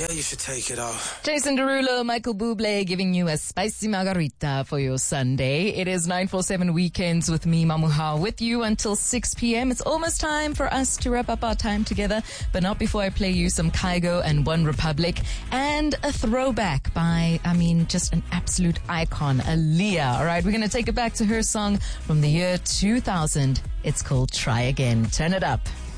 Yeah, you should take it off. Jason Derulo, Michael Bublé giving you a spicy margarita for your Sunday. It is 947 Weekends with me, Mamuha, with you until 6 p.m. It's almost time for us to wrap up our time together, but not before I play you some Kygo and One Republic and a throwback by, just an absolute icon, Aaliyah. All right, we're going to take it back to her song from the year 2000. It's called Try Again. Turn it up.